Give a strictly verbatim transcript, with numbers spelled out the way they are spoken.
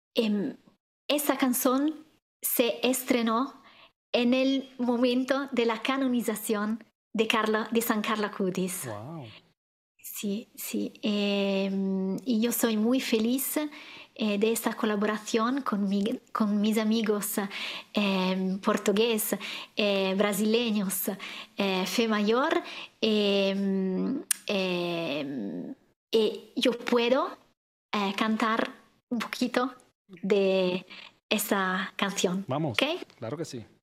Em, esa canción se estrenó en el momento de la canonización de, Carla, de San Carla Acutis. Wow. Sí, sí. em, y yo soy muy feliz eh, de esta colaboración con, mi- con mis amigos eh, portugueses, eh, brasileños, eh, Fe Mayor. em, em, y yo puedo eh, cantar un poquito de esa canción, Vamos, ¿ok? claro que sí.